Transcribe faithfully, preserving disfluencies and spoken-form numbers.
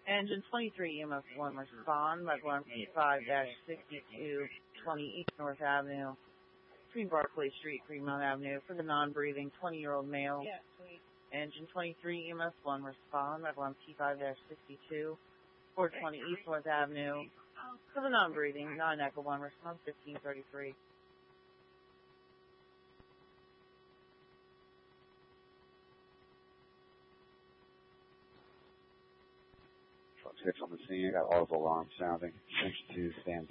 Engine twenty-three, E M S one, respond, level M P five sixty-two twenty East North Avenue, between Barclay Street, Fremont Avenue, for the non-breathing twenty-year-old male. Yeah, sweet. Engine twenty-three, E M S one, respond, level M P five sixty-two four twenty East North Avenue, for the non-breathing, nine Echo one, respond, fifteen thirty-three. Truck six on the scene, got audible alarm sounding. six two, stand